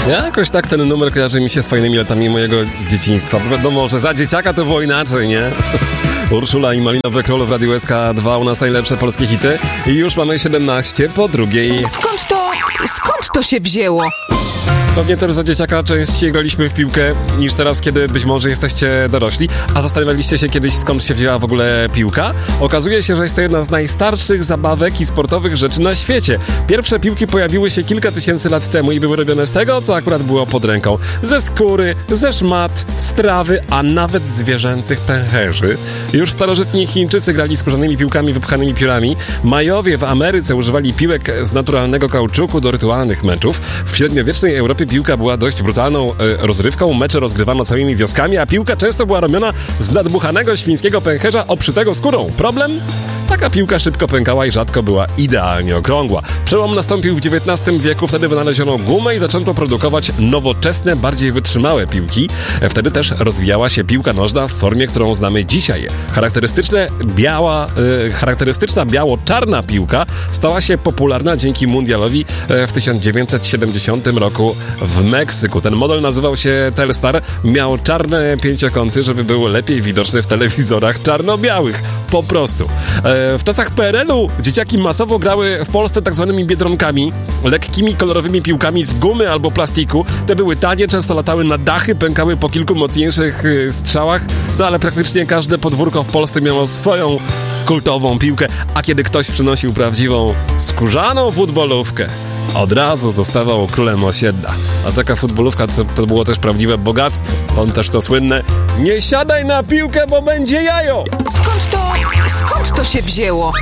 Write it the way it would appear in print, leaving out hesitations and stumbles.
Jakoś tak ten numer kojarzy mi się z fajnymi latami mojego dzieciństwa. Bo wiadomo, że za dzieciaka to było inaczej, nie? Urszula i Malinowy Król w Radiu SK2, u nas najlepsze polskie hity. I już mamy 17 po drugiej. Skąd to się wzięło? Pewnie też za dzieciaka częściej graliśmy w piłkę niż teraz, kiedy być może jesteście dorośli. A zastanawialiście się kiedyś, skąd się wzięła w ogóle piłka? Okazuje się, że jest to jedna z najstarszych zabawek i sportowych rzeczy na świecie. Pierwsze piłki pojawiły się kilka tysięcy lat temu i były robione z tego, co akurat było pod ręką. Ze skóry, ze szmat, z trawy, a nawet zwierzęcych pęcherzy. Już starożytni Chińczycy grali skórzanymi piłkami wypchanymi piórami. Majowie w Ameryce używali piłek z naturalnego kauczuku do rytualnych meczów. W średniowiecznej Europie piłka była dość brutalną rozrywką, mecze rozgrywano całymi wioskami, a piłka często była robiona z nadmuchanego świńskiego pęcherza obszytego skórą. Problem? Taka piłka szybko pękała i rzadko była idealnie okrągła. Przełom nastąpił w XIX wieku, wtedy wynaleziono gumę i zaczęto produkować nowoczesne, bardziej wytrzymałe piłki. Wtedy też rozwijała się piłka nożna w formie, którą znamy dzisiaj. Charakterystyczna biało-czarna piłka stała się popularna dzięki mundialowi w 1970 roku w Meksyku. Ten model nazywał się Telstar, miał czarne pięciokąty, żeby był lepiej widoczny w telewizorach czarno-białych. Po prostu. W czasach PRL-u dzieciaki masowo grały w Polsce tak zwanymi biedronkami, lekkimi, kolorowymi piłkami z gumy albo plastiku. Te były tanie, często latały na dachy, pękały po kilku mocniejszych strzałach, no ale praktycznie każde podwórko w Polsce miało swoją kultową piłkę, a kiedy ktoś przynosił prawdziwą skórzaną futbolówkę, od razu zostawał królem osiedla. A taka futbolówka to było też prawdziwe bogactwo. Stąd też to słynne: nie siadaj na piłkę, bo będzie jajo! Skąd to się wzięło?